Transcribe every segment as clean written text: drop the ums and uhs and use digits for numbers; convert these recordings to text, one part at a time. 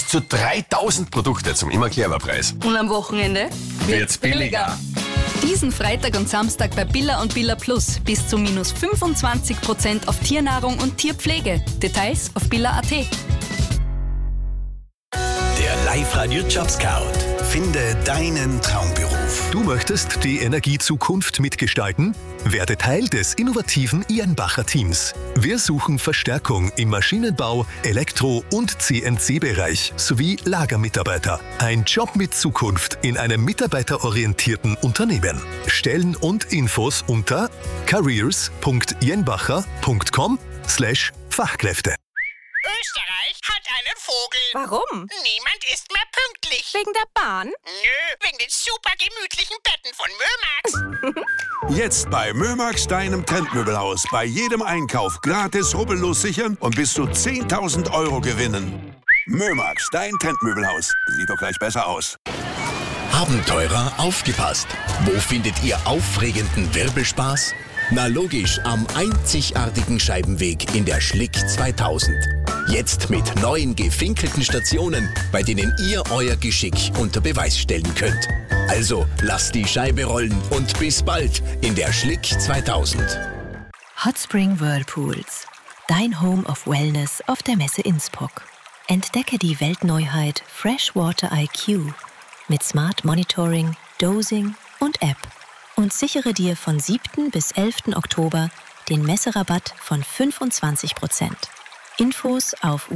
bis zu 3000 Produkte zum immer Clever-Preis. Und am Wochenende Wird's billiger. Diesen Freitag und Samstag bei Billa und Billa Plus bis zu minus 25% auf Tiernahrung und Tierpflege. Details auf billa.at. Der Live-Radio Job Scout. Finde deinen Traumberuf. Du möchtest die Energiezukunft mitgestalten? Werde Teil des innovativen Jenbacher Teams. Wir suchen Verstärkung im Maschinenbau, Elektro- und CNC-Bereich sowie Lagermitarbeiter. Ein Job mit Zukunft in einem mitarbeiterorientierten Unternehmen. Stellen und Infos unter careers.jenbacher.com/Fachkräfte. Österreich hat einen Vogel. Warum? Niemand ist mehr pünktlich. Wegen der Bahn? Nö, wegen den super gemütlichen Betten von Mömax. Jetzt bei Mömax, deinem Trendmöbelhaus. Bei jedem Einkauf gratis rubbellos sichern und bis zu 10.000 Euro gewinnen. Mömax, dein Trendmöbelhaus. Sieht doch gleich besser aus. Abenteurer, aufgepasst! Wo findet ihr aufregenden Wirbelspaß? Na logisch, am einzigartigen Scheibenweg in der Schlick 2000. Jetzt mit neuen gefinkelten Stationen, bei denen ihr euer Geschick unter Beweis stellen könnt. Also lasst die Scheibe rollen und bis bald in der Schlick 2000. Hot Spring Whirlpools. Dein Home of Wellness auf der Messe Innsbruck. Entdecke die Weltneuheit Freshwater IQ mit Smart Monitoring, Dosing und App. Und sichere dir von 7. bis 11. Oktober den Messerabatt von 25%. Infos auf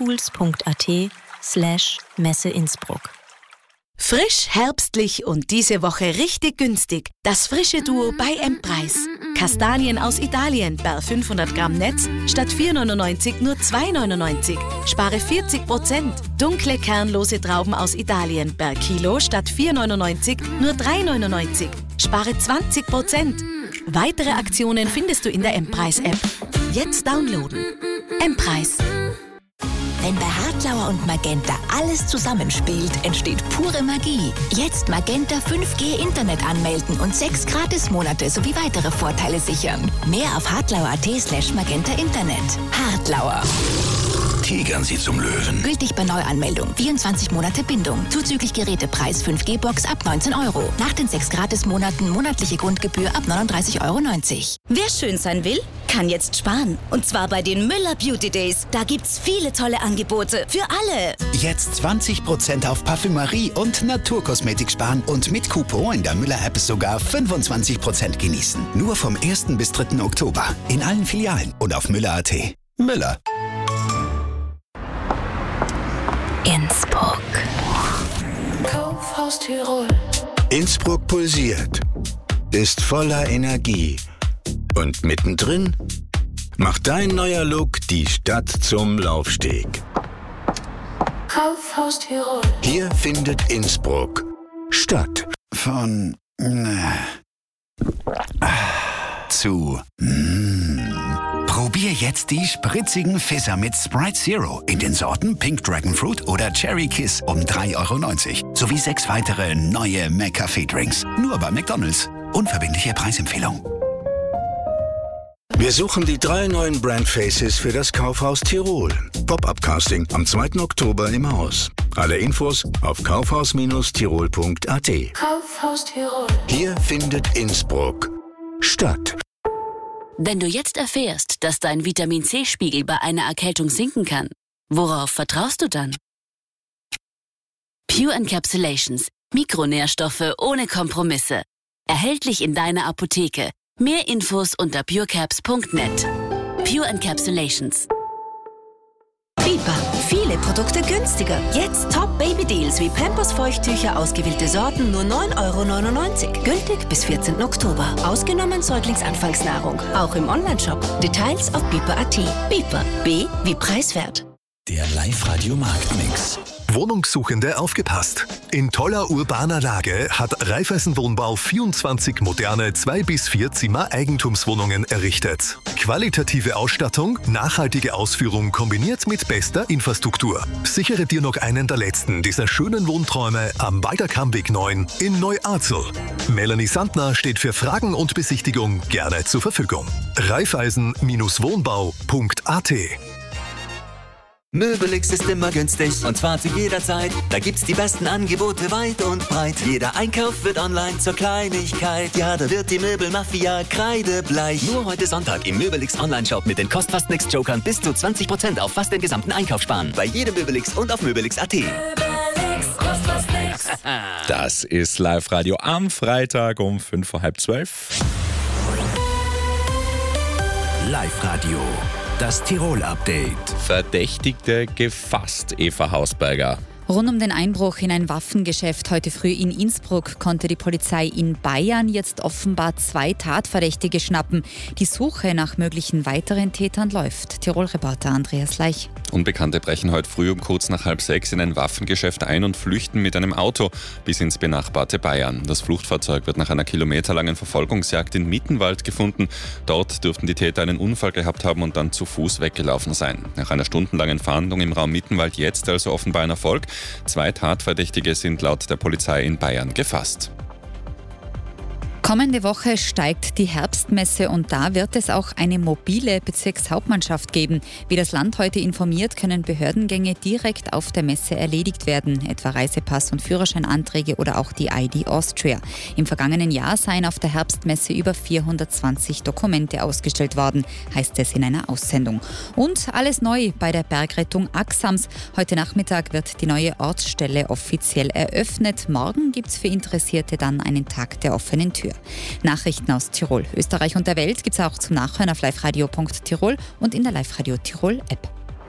whirlpools.at/Messe Innsbruck. Frisch, herbstlich und diese Woche richtig günstig. Das frische Duo bei M-Preis. Kastanien aus Italien per 500 Gramm Netz statt 4,99 nur 2,99. Spare 40%. Dunkle, kernlose Trauben aus Italien per Kilo statt 4,99 nur 3,99. Spare 20%. Weitere Aktionen findest du in der M-Preis-App. Jetzt downloaden. M-Preis. Wenn bei Hartlauer und Magenta alles zusammenspielt, entsteht pure Magie. Jetzt Magenta 5G Internet anmelden und 6 Gratismonate sowie weitere Vorteile sichern. Mehr auf hartlauer.at/Magenta Internet. Hartlauer. Tigern Sie zum Löwen. Gültig bei Neuanmeldung. 24 Monate Bindung. Zuzüglich Gerätepreis 5G-Box ab 19 Euro. Nach den 6 Gratismonaten monatliche Grundgebühr ab 39,90 Euro. Wer schön sein will, kann jetzt sparen. Und zwar bei den Müller Beauty Days. Da gibt's viele tolle Angebote für alle. Jetzt 20% auf Parfümerie und Naturkosmetik sparen und mit Coupon in der Müller-App sogar 25% genießen. Nur vom 1. bis 3. Oktober. In allen Filialen und auf Müller.at. Müller. Innsbruck. Kaufhaus Tirol. Innsbruck pulsiert, ist voller Energie. Und mittendrin macht dein neuer Look die Stadt zum Laufsteg. Kaufhaus Tirol. Hier findet Innsbruck statt. Von zu Probier jetzt die spritzigen Fizzer mit Sprite Zero in den Sorten Pink Dragon Fruit oder Cherry Kiss um 3,90 € sowie 6 weitere neue McCafé-Drinks. Nur bei McDonald's. Unverbindliche Preisempfehlung. Wir suchen die 3 neuen Brandfaces für das Kaufhaus Tirol. Pop-up-Casting am 2. Oktober im Haus. Alle Infos auf kaufhaus-tirol.at. Kaufhaus Tirol. Hier findet Innsbruck statt. Wenn du jetzt erfährst, dass dein Vitamin-C-Spiegel bei einer Erkältung sinken kann, worauf vertraust du dann? Pure Encapsulations. Mikronährstoffe ohne Kompromisse. Erhältlich in deiner Apotheke. Mehr Infos unter purecaps.net. Pure Encapsulations. Biber. Viele Produkte günstiger. Jetzt Top-Baby-Deals wie Pampers-Feuchttücher, ausgewählte Sorten, nur 9,99 €. Gültig bis 14. Oktober. Ausgenommen Säuglingsanfangsnahrung. Auch im Onlineshop. Details auf biber.at. Biber. B wie preiswert. Der Live-Radio Marktmix. Wohnungssuchende aufgepasst! In toller urbaner Lage hat Raiffeisen Wohnbau 24 moderne 2- bis 4-Zimmer-Eigentumswohnungen errichtet. Qualitative Ausstattung, nachhaltige Ausführung kombiniert mit bester Infrastruktur. Sichere dir noch einen der letzten dieser schönen Wohnträume am Walderkammweg 9 in Neu-Arzel. Melanie Sandner steht für Fragen und Besichtigung gerne zur Verfügung. Raiffeisen-Wohnbau.at Möbelix ist immer günstig und zwar zu jeder Zeit. Da gibt's die besten Angebote weit und breit. Jeder Einkauf wird online zur Kleinigkeit. Ja, da wird die Möbelmafia kreidebleich. Nur heute Sonntag im Möbelix Online-Shop mit den Kost-Fast-Nix-Jokern bis zu 20% auf fast den gesamten Einkauf sparen. Bei jedem Möbelix und auf Möbelix.at. Möbelix, Kost fast nix. Das ist Live-Radio am Freitag um 11:55. Live-Radio. Das Tirol-Update. Verdächtigte gefasst, Eva Hausberger. Rund um den Einbruch in ein Waffengeschäft heute früh in Innsbruck konnte die Polizei in Bayern jetzt offenbar 2 Tatverdächtige schnappen. Die Suche nach möglichen weiteren Tätern läuft. Tirol-Reporter Andreas Leich. Unbekannte brechen heute früh um kurz nach 5:30 in ein Waffengeschäft ein und flüchten mit einem Auto bis ins benachbarte Bayern. Das Fluchtfahrzeug wird nach einer kilometerlangen Verfolgungsjagd in Mittenwald gefunden. Dort dürften die Täter einen Unfall gehabt haben und dann zu Fuß weggelaufen sein. Nach einer stundenlangen Fahndung im Raum Mittenwald jetzt also offenbar ein Erfolg. 2 Tatverdächtige sind laut der Polizei in Bayern gefasst. Kommende Woche steigt die Herbstmesse und da wird es auch eine mobile Bezirkshauptmannschaft geben. Wie das Land heute informiert, können Behördengänge direkt auf der Messe erledigt werden, etwa Reisepass- und Führerscheinanträge oder auch die ID Austria. Im vergangenen Jahr seien auf der Herbstmesse über 420 Dokumente ausgestellt worden, heißt es in einer Aussendung. Und alles neu bei der Bergrettung Axams. Heute Nachmittag wird die neue Ortsstelle offiziell eröffnet. Morgen gibt es für Interessierte dann einen Tag der offenen Tür. Nachrichten aus Tirol, Österreich und der Welt gibt es auch zum Nachhören auf liveradio.tirol und in der Live-Radio Tirol App.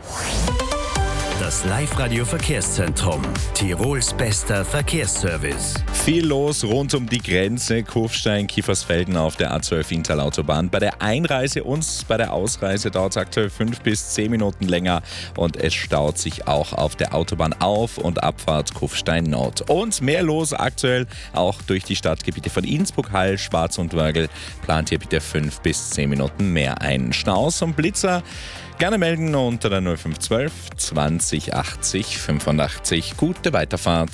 Das Live-Radio-Verkehrszentrum. Tirols bester Verkehrsservice. Viel los rund um die Grenze Kufstein-Kiefersfelden auf der A12 Inntal-Autobahn. Bei der Einreise und bei der Ausreise dauert es aktuell 5 bis 10 Minuten länger und es staut sich auch auf der Autobahn Auf- und Abfahrt Kufstein-Nord. Und mehr los aktuell auch durch die Stadtgebiete von Innsbruck, Hall, Schwarz und Wörgl. Plant hier bitte 5 bis 10 Minuten mehr ein. Schnauz und Blitzer gerne melden unter der 0512 20 80 85. Gute Weiterfahrt.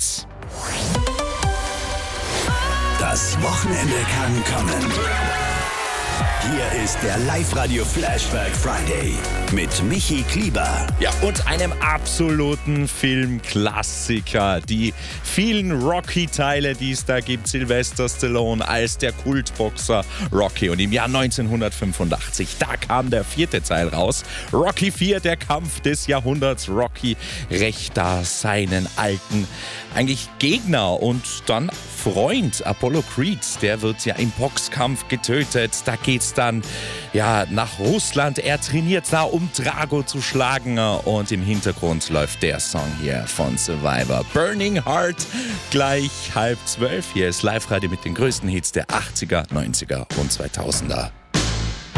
Das Wochenende kann kommen. Hier ist der Live-Radio Flashback Friday mit Michi Klieber. Ja, und einem absoluten Filmklassiker. Die vielen Rocky-Teile, die es da gibt. Sylvester Stallone als der Kultboxer Rocky. Und im Jahr 1985, da kam der 4. Teil raus. Rocky 4, der Kampf des Jahrhunderts. Rocky rächt da seinen alten eigentlich Gegner und dann Freund Apollo Creed, der wird ja im Boxkampf getötet. Da geht's dann nach Russland. Er trainiert da, um Drago zu schlagen. Und im Hintergrund läuft der Song hier von Survivor. Burning Heart, gleich 11:30. Hier ist Live-Radio mit den größten Hits der 80er, 90er und 2000er.